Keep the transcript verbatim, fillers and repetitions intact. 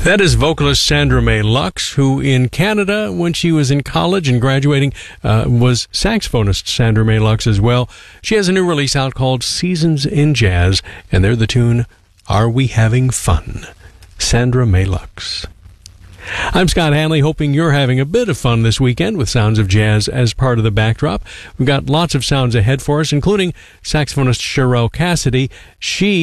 That is vocalist Sandra May Lux, who in Canada, when she was in college and graduating, uh, was saxophonist Sandra May Lux as well. She has a new release out called Seasons in Jazz, and they're the tune, Are We Having Fun? Sandra May Lux. I'm Scott Hanley, hoping you're having a bit of fun this weekend with Sounds of Jazz as part of the backdrop. We've got lots of sounds ahead for us, including saxophonist Cherelle Cassidy. She